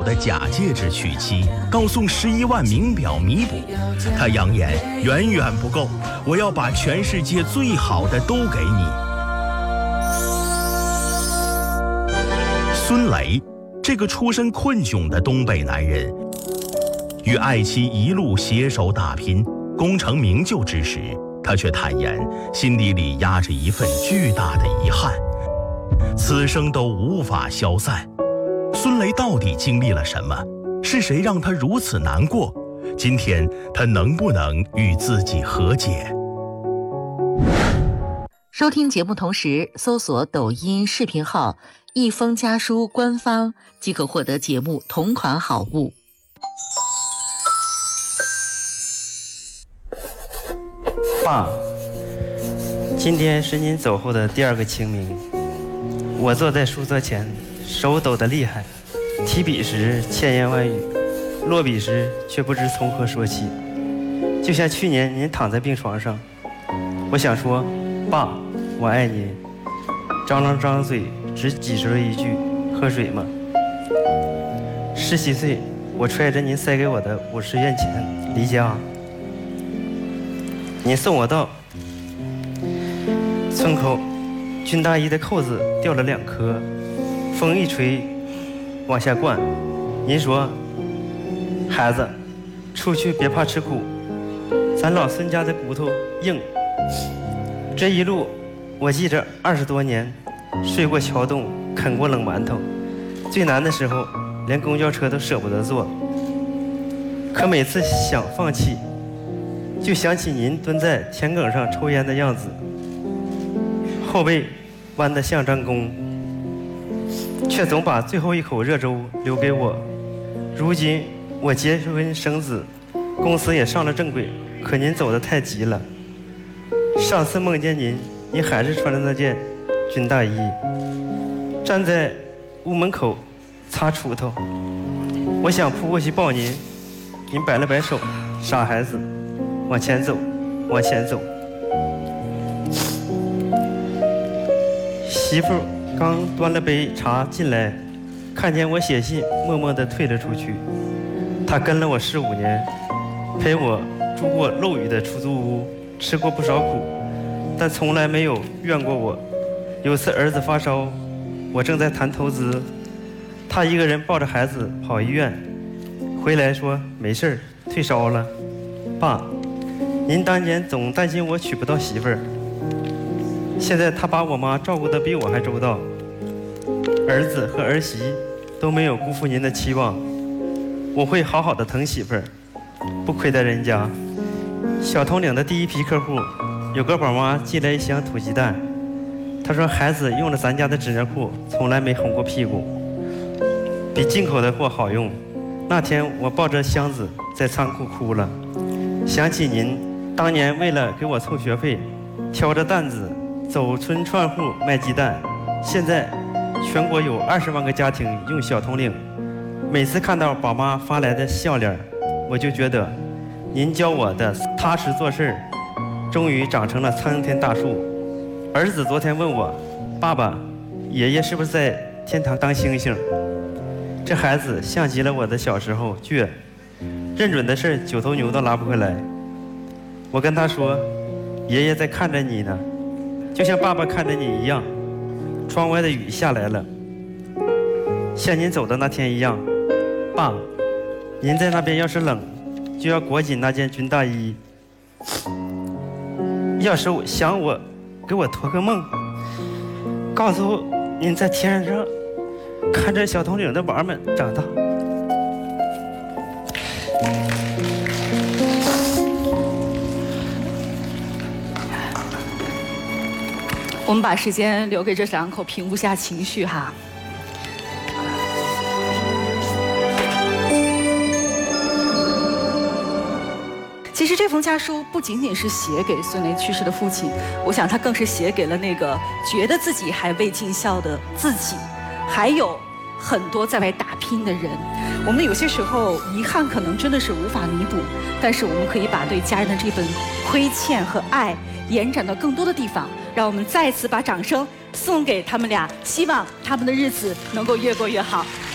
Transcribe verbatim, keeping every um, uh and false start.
的假戒指娶妻，告送十一万名表弥补。他扬言远远不够，我要把全世界最好的都给你。孙雷，这个出身困窘的东北男人，与爱妻一路携手打拼，功成名就之时，他却坦言心底里压着一份巨大的遗憾，此生都无法消散。孙雷到底经历了什么？是谁让他如此难过？今天他能不能与自己和解？ 收听节目同时搜索抖音视频号一封家书官方，即可获得节目同款好物。 爸，今天是您走后的第二个清明，我坐在书桌前，手抖得厉害，提笔时千言万语，落笔时却不知从何说起。就像去年您躺在病床上，我想说爸我爱您，张张张嘴只挤出了一句喝水吗？十七岁，我揣着您塞给我的五十元钱离家，您送我到村口，军大衣的扣子掉了两颗，风一吹往下灌。您说孩子出去别怕吃苦，咱老孙家的骨头硬。这一路我记着二十多年，睡过桥洞，啃过冷馒头，最难的时候连公交车都舍不得坐，可每次想放弃，就想起您蹲在田埂上抽烟的样子，后背弯得像张弓，却总把最后一口热粥留给我。如今我结婚生子，公司也上了正轨，可您走得太急了。上次梦见您，您还是穿着那件军大衣，站在屋门口擦锄头。我想扑过去抱您，您摆了摆手，傻孩子，往前走，往前走。媳妇刚端了杯茶进来，看见我写信，默默地退了出去。她跟了我十五年，陪我住过漏雨的出租屋，吃过不少苦，但从来没有怨过我。有次儿子发烧，我正在谈投资，她一个人抱着孩子跑医院，回来说没事，退烧了。爸，您当年总担心我娶不到媳妇儿，现在他把我妈照顾得比我还周到，儿子和儿媳都没有辜负您的期望，我会好好的疼媳妇儿，不亏待人家。小铜岭的第一批客户，有个宝妈寄来一箱土鸡蛋，她说孩子用了咱家的纸尿裤，从来没红过屁股，比进口的货好用。那天我抱着箱子在仓库哭了，想起您当年为了给我凑学费，挑着担子走村串户卖鸡蛋。现在全国有二十万个家庭用小铜岭，每次看到宝妈发来的笑脸，我就觉得您教我的踏实做事终于长成了参天大树。儿子昨天问我，爸爸，爷爷是不是在天堂当星星？这孩子像极了我的小时候倔，认准的事九头牛都拉不回来。我跟他说，爷爷在看着你呢，就像爸爸看着你一样。窗外的雨下来了，像您走的那天一样。爸，您在那边要是冷，就要裹紧那件军大衣。要是想我，给我托个梦，告诉您在天上看着小铜岭的娃们长大。 我们把时间留给这两口平复下情绪哈。其实这封家书不仅仅是写给孙雷去世的父亲，我想他更是写给了那个觉得自己还未尽孝的自己，还有很多在外打拼的人。我们有些时候遗憾可能真的是无法弥补，但是我们可以把对家人的这份亏欠和爱延展到更多的地方。让我们再次把掌声送给他们俩，希望他们的日子能够越过越好。